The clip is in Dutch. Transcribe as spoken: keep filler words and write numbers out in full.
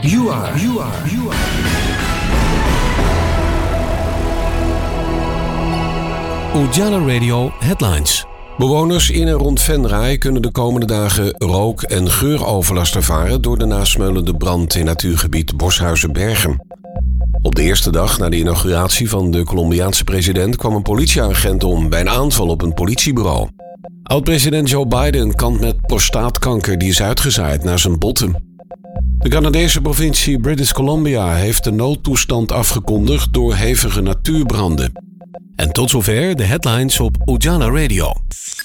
You are, you are, you are. Ujala Radio Headlines. Bewoners in en rond Venray kunnen de komende dagen rook- en geuroverlast ervaren door de nasmeulende brand in natuurgebied Boshuizen-Bergen. Op de eerste dag na de inauguratie van de Colombiaanse president kwam een politieagent om bij een aanval op een politiebureau. Oud-president Joe Biden kampt met prostaatkanker die is uitgezaaid naar zijn botten. De Canadese provincie British Columbia heeft de noodtoestand afgekondigd door hevige natuurbranden. En tot zover de headlines op Ujala Radio.